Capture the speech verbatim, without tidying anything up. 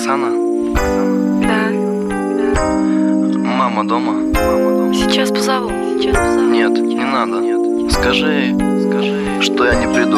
Оксана? Да. Мама дома? Сейчас позову. Сейчас позову. Нет, не надо. Скажи, скажи, что я не приду.